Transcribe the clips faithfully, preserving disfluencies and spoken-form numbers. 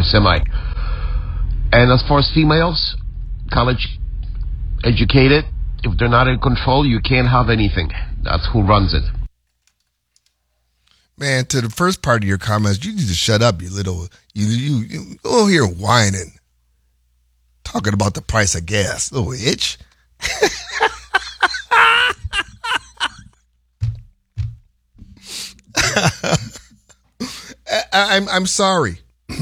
semi. And as far as females, college educated, if they're not in control, you can't have anything. That's who runs it. Man, to the first part of your comments, you need to shut up, you little, you, you, you go here whining. Talking about the price of gas. Little itch. I, I'm, I'm sorry.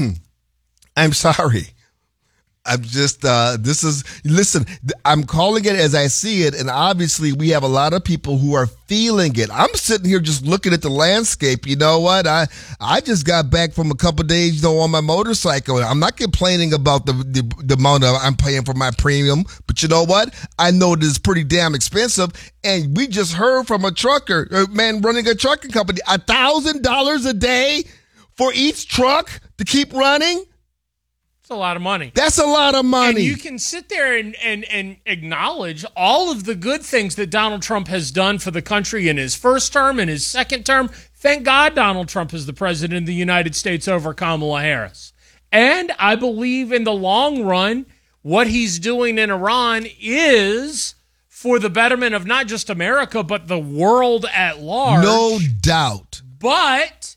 I'm sorry. I'm just, uh, this is, listen, I'm calling it as I see it, and obviously we have a lot of people who are feeling it. I'm sitting here just looking at the landscape. You know what? I I just got back from a couple of days, you know, on my motorcycle. I'm not complaining about the, the, the amount of I'm paying for my premium, but you know what? I know it is pretty damn expensive, and we just heard from a trucker, a man running a trucking company, a thousand dollars a day for each truck to keep running. It's a lot of money. That's a lot of money. And you can sit there and, and, and acknowledge all of the good things that Donald Trump has done for the country in his first term and his second term. Thank God Donald Trump is the president of the United States over Kamala Harris. And I believe in the long run, what he's doing in Iran is for the betterment of not just America, but the world at large. No doubt. But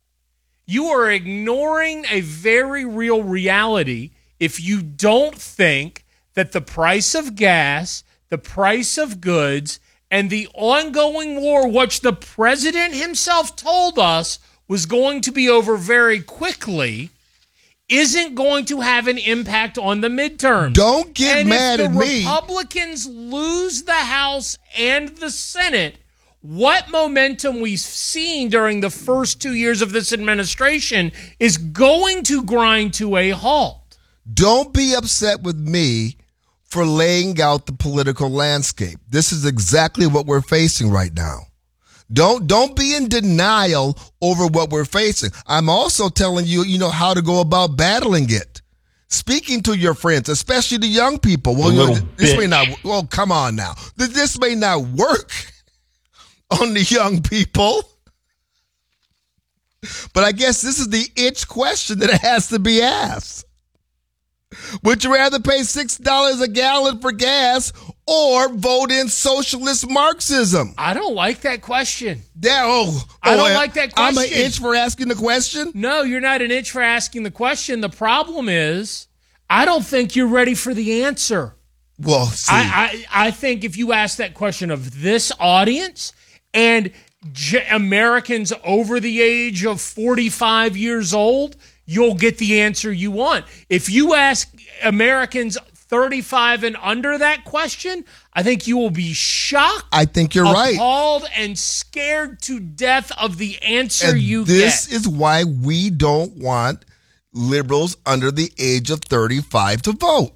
you are ignoring a very real reality if you don't think that the price of gas, the price of goods, and the ongoing war, which the president himself told us was going to be over very quickly, isn't going to have an impact on the midterms. Don't get and mad at me. If the Republicans lose the House and the Senate, what momentum we've seen during the first two years of this administration is going to grind to a halt. Don't be upset with me for laying out the political landscape. This is exactly what we're facing right now. Don't don't be in denial over what we're facing. I'm also telling you, you know, how to go about battling it. Speaking to your friends, especially the young people. Well, you know, this may not. Well, come on now. This may not work on the young people. But I guess this is the itch question that has to be asked. Would you rather pay six dollars a gallon for gas or vote in socialist Marxism? I don't like that question. Yeah, oh, I don't oh, like that question. I'm an itch for asking the question? No, you're not an itch for asking the question. The problem is, I don't think you're ready for the answer. Well, see. I, I, I think if you ask that question of this audience and J- Americans over the age of forty-five years old, you'll get the answer you want. If you ask Americans thirty-five and under that question, I think you will be shocked. I think you're right. Appalled and scared to death of the answer and you this get. This is why we don't want liberals under the age of thirty-five to vote.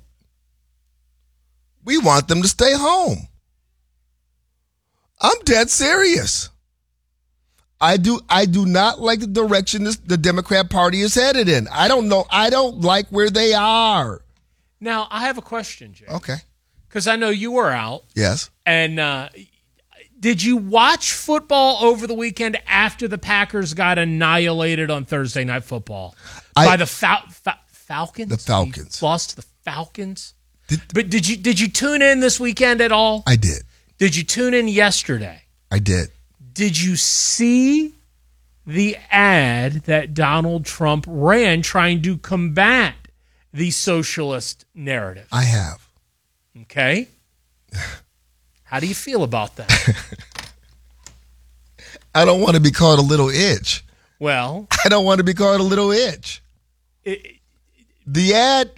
We want them to stay home. I'm dead serious. I do I do not like the direction this, the Democrat Party is headed in. I don't know. I don't like where they are. Now, I have a question, Jay. Okay. Because I know you were out. Yes. And uh, did you watch football over the weekend after the Packers got annihilated on Thursday Night Football? I, by the Fal- Fa- Falcons? The Falcons. They lost to the Falcons? Did, but did you did you tune in this weekend at all? I did. Did you tune in yesterday? I did. Did you see the ad that Donald Trump ran trying to combat the socialist narrative? I have. Okay. How do you feel about that? I don't want to be called a little itch. Well, I don't want to be called a little itch. It, the ad.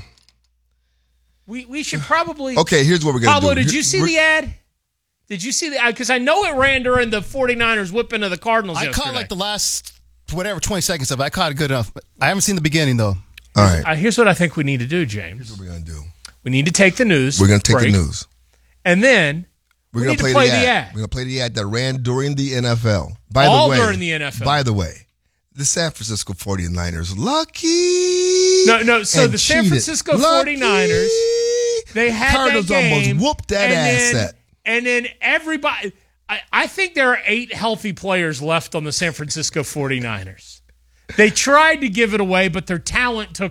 we we should probably. Okay, here's what we're going to do. Pablo, did you see we're, the ad? Did you see the ad? Because I know it ran during the 49ers whipping of the Cardinals I yesterday. caught like the last, whatever, twenty seconds of it. I caught it good enough. But I haven't seen the beginning, though. All right. Uh, here's what I think we need to do, James. Here's what we're going to do. We need to take the news. We're going to take break, the news. And then we're we going need to play, play the, the ad. ad. We're going to play the ad that ran during the N F L. By All the way, during the N F L. By the way, the San Francisco 49ers, lucky. No, no, so the San cheated. Francisco lucky. 49ers, they had Cardinals that game. almost whooped that and asset. Then, and then everybody, I, I think there are eight healthy players left on the San Francisco 49ers. They tried to give it away, but their talent took